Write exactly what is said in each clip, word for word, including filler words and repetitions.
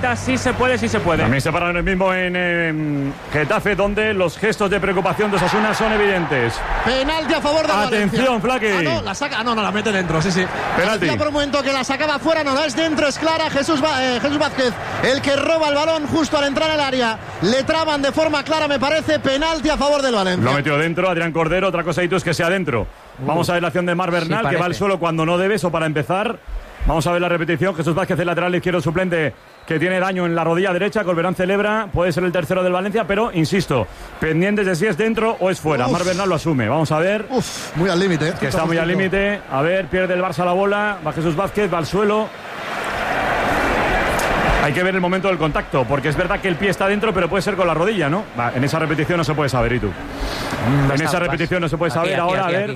falta, sí se puede, sí se puede. También se paran el mismo en eh, Getafe, donde los gestos de preocupación de Osasuna son evidentes. Penalti a favor de Atención, Flaky. Ah, no, la saca, ah, no, no, la mete dentro, sí, sí. Penalti. Hacía por un momento que la sacaba fuera, no, la es dentro, es clara. Jesús, eh, Jesús Vázquez, el que roba el balón justo al entrar al área. Le traban de forma clara, me parece. Penalti a favor del Valencia. Lo metió dentro Adrián Cordero. Otra cosa, Itu, es que sea dentro. Uh, Vamos a ver la acción de Mar Bernal, sí, que va al suelo cuando no debe, eso para empezar. Vamos a ver la repetición. Jesús Vázquez, el lateral izquierdo suplente, que tiene daño en la rodilla derecha. Corberán celebra, puede ser el tercero del Valencia, pero insisto, pendientes de si es dentro o es fuera. Uf. Mar Bernal lo asume. Vamos a ver. Uf, muy al límite. Que está muy al límite. A ver, pierde el Barça la bola. Va Jesús Vázquez, va al suelo. Hay que ver el momento del contacto, porque es verdad que el pie está dentro, pero puede ser con la rodilla, ¿no? Va, en esa repetición no se puede saber, ¿y tú? Mm, en esa repetición no se puede saber. Aquí, aquí, ahora, aquí, a ver.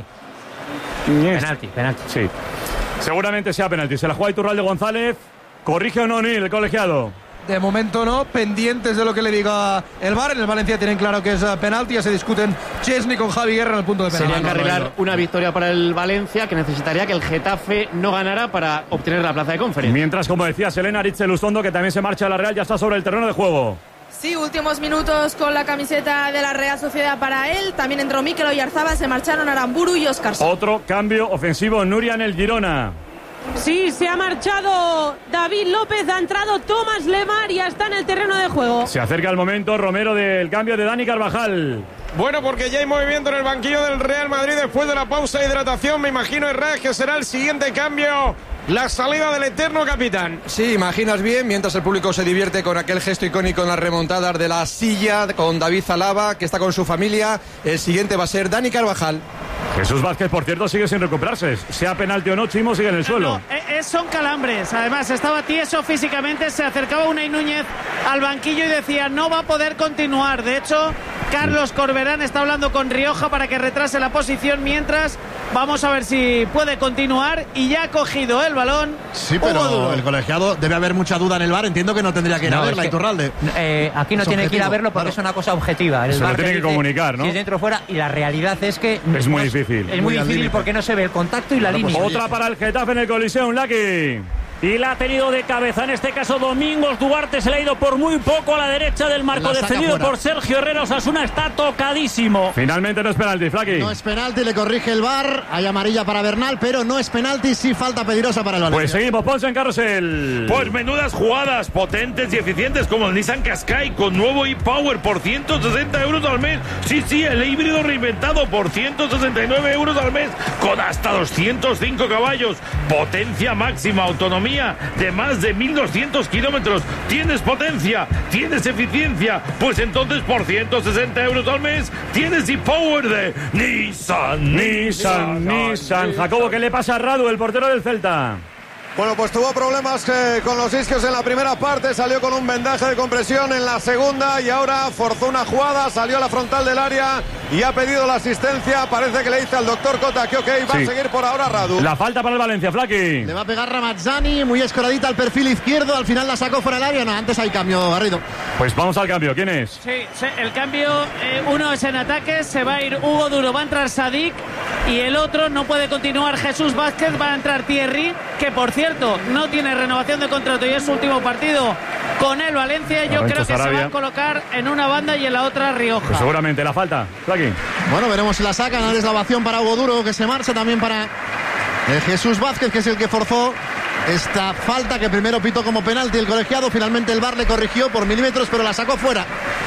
Aquí. Penalti, penalti. Sí. Seguramente sea penalti. Se la juega Iturralde González. ¿Corrige o no, Nil, el colegiado? De momento no, pendientes de lo que le diga el V A R. En el Valencia tienen claro que es penalti, ya se discuten Chesney con Javi Guerra en el punto de penalti. Sería encarrilar una victoria para el Valencia, que necesitaría que el Getafe no ganara para obtener la plaza de Conference. Mientras, como decía Selena, Aritz Elustondo, que también se marcha a la Real, ya está sobre el terreno de juego. Sí, últimos minutos con la camiseta de la Real Sociedad para él. También entró Mikel Oyarzabal, se marcharon Aramburu y Óscarson. Otro cambio ofensivo, Nuria en el Girona. Sí, se ha marchado David López, ha entrado Tomás Lemar y ya está en el terreno de juego. Se acerca el momento, Romero, del cambio de Dani Carvajal. Bueno, porque ya hay movimiento en el banquillo del Real Madrid después de la pausa de hidratación. Me imagino, Herrera, que será el siguiente cambio. La salida del eterno capitán. Sí, imaginas bien, mientras el público se divierte con aquel gesto icónico en las remontadas de la silla, con David Zalaba, que está con su familia. El siguiente va a ser Dani Carvajal. Jesús Vázquez, por cierto, sigue sin recuperarse. Sea penalti o no, Chimo sigue en el suelo. No, no, son calambres. Además, estaba tieso físicamente. Se acercaba Unai Núñez al banquillo y decía no va a poder continuar. De hecho, Carlos Corberán está hablando con Rioja para que retrase la posición, mientras vamos a ver si puede continuar. Y ya ha cogido el balón. Sí, pero el colegiado debe haber mucha duda en el V A R. Entiendo que no tendría que ir no, a verla, que, Iturralde. Eh, aquí no es tiene objetivo, que ir a verlo porque claro. Es una cosa objetiva. El Se V A R lo tiene que dice comunicar, ¿no? Si es dentro o fuera, y la realidad es que es muy no, difícil. Es muy, muy difícil porque no se ve el contacto y la claro, línea. Pues otra para el Getafe en el Coliseum, Lucky. Y la ha tenido de cabeza, en este caso Domingos Duarte, se le ha ido por muy poco a la derecha del marco, defendido por Sergio Herrera. Osasuna está tocadísimo. Finalmente no es penalti, Flaky. No es penalti, le corrige el V A R. Hay amarilla para Bernal, pero no es penalti, sí falta peligrosa para el Valencia. Pues seguimos, Ponce en carrusel. Pues menudas jugadas, potentes y eficientes, como el Nissan Qashqai con nuevo e-Power por ciento sesenta euros al mes. Sí, sí, el híbrido reinventado por ciento sesenta y nueve euros al mes, con hasta doscientos cinco caballos, potencia máxima, autonomía de más de mil doscientos kilómetros. ¿Tienes potencia? ¿Tienes eficiencia? Pues entonces por ciento sesenta euros al mes tienes e-Power de Nissan. Nissan, Nissan, Nissan. Jacobo, ¿qué le pasa a Radu, el portero del Celta? Bueno, pues tuvo problemas eh, con los isquios en la primera parte, salió con un vendaje de compresión en la segunda y ahora forzó una jugada, salió a la frontal del área y ha pedido la asistencia. Parece que le dice al doctor Cota que ok, va sí. a seguir por ahora Radu. La falta para el Valencia, Flaky. Le va a pegar Ramazzani, muy escoradita al perfil izquierdo, al final la sacó fuera del área. No, antes hay cambio, Garrido. Pues vamos al cambio, ¿quién es? Sí, sí el cambio, eh, uno es en ataque, se va a ir Hugo Duro, va a entrar Sadik, y el otro no puede continuar Jesús Vázquez, va a entrar Thierry, que por cierto no tiene renovación de contrato y es su último partido con el Valencia. Yo creo que Sarabia. Se va a colocar en una banda y en la otra Rioja. Pues seguramente la falta, Flaky. Bueno, veremos si la sacan. Ahora es la ovación para Hugo Duro, que se marcha, también para eh, Jesús Vázquez, que es el que forzó esta falta, que primero pitó como penalti el colegiado. Finalmente el V A R le corrigió por milímetros, pero la sacó fuera.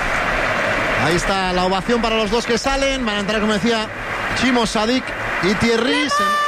Ahí está la ovación para los dos que salen. Van a entrar, como decía Chimo, Sadik y Thierry.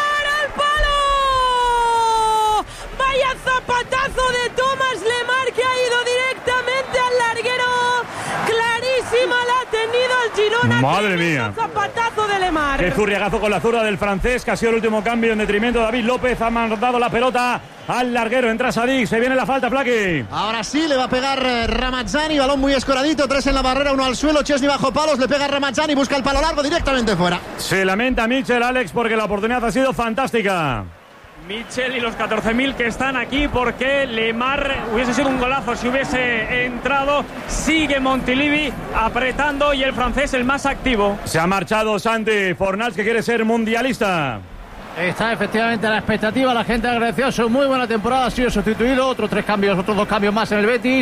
Vaya zapatazo de Tomás Lemar, que ha ido directamente al larguero. Clarísima la ha tenido el Girona. Madre mía. Zapatazo de Lemar. Qué zurriagazo con la zurda del francés, que ha sido el último cambio en detrimento de David López. Ha mandado la pelota al larguero. Entra Sadik, se viene la falta, Flaky. Ahora sí, le va a pegar Ramazzani. Balón muy escoradito, tres en la barrera, uno al suelo. Chesney bajo palos, le pega Ramazzani, busca el palo largo directamente fuera. Se lamenta Mitchell, Alex, porque la oportunidad ha sido fantástica. Mitchell y los catorce mil que están aquí, porque Lemar hubiese sido un golazo si hubiese entrado. Sigue Montilivi apretando y el francés el más activo. Se ha marchado Santi Fornals, que quiere ser mundialista. Está efectivamente a la expectativa, la gente agradeció su muy buena temporada, ha sido sustituido, otros tres cambios, otros dos cambios más en el Betis.